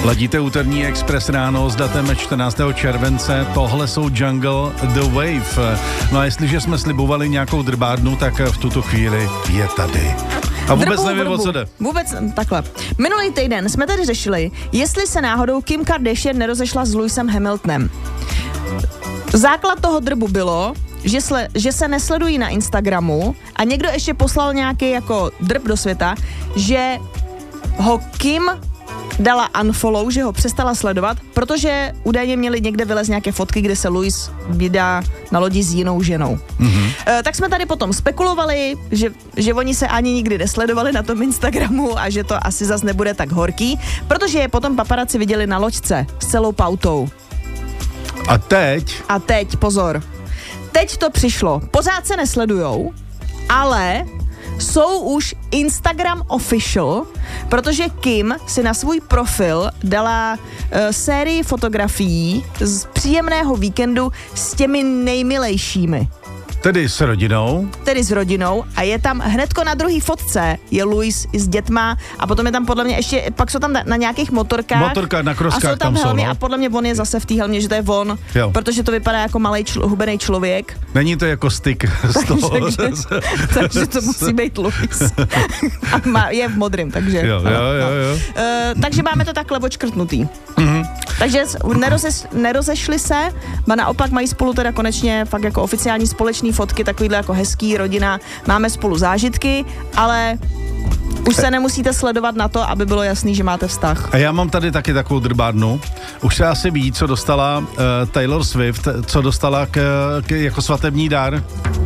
Ladíte úterní Express ráno s datem 14. července. Tohle jsou Jungle The Wave. No a jestliže jsme slibovali nějakou drbárnu, tak v tuto chvíli je tady. A vůbec nevím, o co jde. Vůbec takhle. Minulý týden jsme tady řešili, jestli se náhodou Kim Kardashian nerozešla s Lewisem Hamiltonem. Základ toho drbu bylo, že se nesledují na Instagramu a někdo ještě poslal nějaký jako drb do světa, že ho Kim dala unfollow, že ho přestala sledovat, protože údajně měli někde vylez nějaké fotky, kde se Lewis vydá na lodi s jinou ženou. Tak jsme tady potom spekulovali, že oni se ani nikdy nesledovali na tom Instagramu a že to asi zas nebude tak horký, protože je potom paparazzi viděli na loďce s celou pautou. A teď, pozor. Teď to přišlo. Pořád se nesledujou, ale jsou už Instagram official, protože Kim si na svůj profil dala sérii fotografií z příjemného víkendu s těmi nejmilejšími. Tedy s rodinou. A je tam hnedko na druhý fotce je Lewis i s dětma a potom je tam podle mě ještě, pak jsou tam na nějakých motorkách. Motorka na kroskách a jsou tam helmy no. A podle mě on je zase v té helmě, že to je on, jo. Protože to vypadá jako malej hubený člověk. Není to jako styk z toho. takže to musí být Lewis. A je v modrým, takže. Jo. Takže máme to takhle odškrtnutý. Takže nerozešli se, a naopak mají spolu teda konečně fakt jako oficiální společný fotky, takovýhle jako hezký rodina, máme spolu zážitky, ale už se nemusíte sledovat na to, aby bylo jasný, že máte vztah. A já mám tady taky takovou drbárnu. Už se asi ví, co dostala Taylor Swift, co dostala jako svatební dar.